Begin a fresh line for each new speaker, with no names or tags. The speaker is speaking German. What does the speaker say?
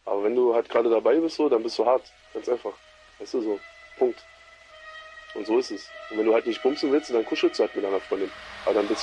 Aber wenn du halt gerade dabei bist, so, dann bist du hart. Ganz einfach. Weißt du, so. Punkt. Und so ist es. Und wenn du halt nicht bumsen willst, dann kuschelst du halt mit deiner Freundin. Aber dann bist